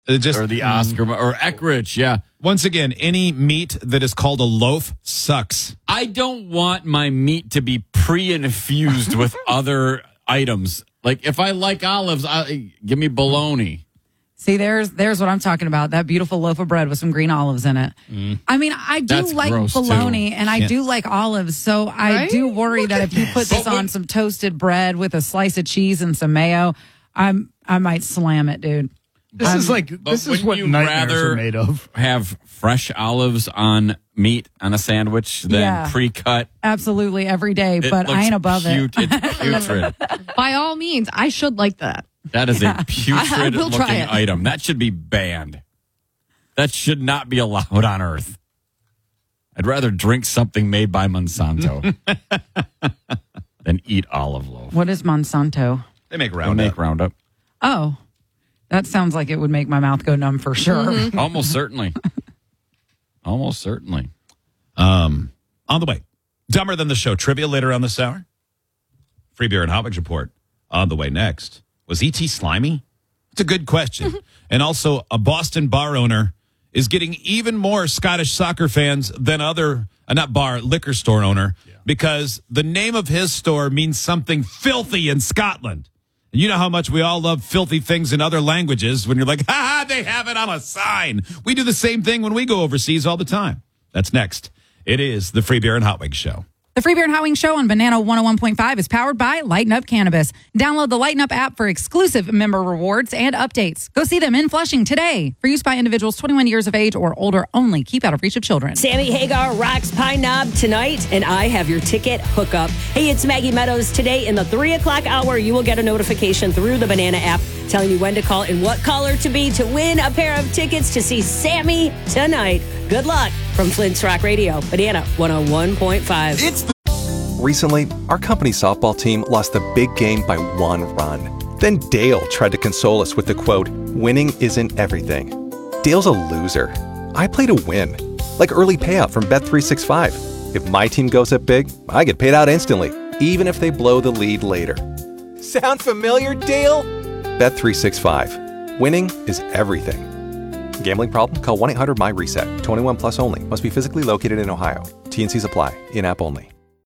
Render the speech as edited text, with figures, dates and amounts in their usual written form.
Or the Oscar, or Eckrich, yeah. Once again, any meat that is called a loaf sucks. I don't want my meat to be pre-infused with other items. Like, if I like olives, give me bologna. See, there's what I'm talking about. That beautiful loaf of bread with some green olives in it. I mean, I do That's like gross, bologna too. and I do like olives. So I do worry that if you put this on some toasted bread with a slice of cheese and some mayo, I might slam it, dude. This is what nightmares are made of. Have fresh olives on meat on a sandwich than pre-cut. Absolutely, every day, but I ain't above it. It's putrid. By all means, I should like that. That is a putrid-looking it. item. That should be banned. That should not be allowed on Earth. I'd rather drink something made by Monsanto than eat olive loaf. What is Monsanto? They make Roundup. Roundup. Oh, that sounds like it would make my mouth go numb for sure. Mm-hmm. Almost certainly. Almost certainly. On the way, Dumber Than the Show trivia later on this hour. Free Beer and Hot Wings report on the way next. Was E.T. slimy? It's a good question. And also, a Boston bar owner is getting even more Scottish soccer fans than liquor store owner, because the name of his store means something filthy in Scotland. And you know how much we all love filthy things in other languages when you're like, ha, they have it on a sign. We do the same thing when we go overseas all the time. That's next. It is the Free Beer and Hot Wings Show. The Free Beer and Hot Wings Show on Banana 101.5 is powered by Lighten Up Cannabis. Download the Lighten Up app for exclusive member rewards and updates. Go see them in Flushing today. For use by individuals 21 years of age or older only. Keep out of reach of children. Sammy Hagar rocks Pine Knob tonight, and I have your ticket hookup. Hey, it's Maggie Meadows. Today in the 3 o'clock hour, you will get a notification through the Banana app telling you when to call and what caller to be to win a pair of tickets to see Sammy tonight. Good luck from Flint's Rock Radio, Banana 101.5. Recently, our company softball team lost the big game by 1 run. Then Dale tried to console us with the quote, "Winning isn't everything." Dale's a loser. I play to win. Like early payout from Bet365. If my team goes up big, I get paid out instantly, even if they blow the lead later. Sound familiar, Dale? Bet365. Winning is everything. Gambling problem? Call 1-800-MY-RESET. 21 plus only. Must be physically located in Ohio. T&Cs apply. In-app only.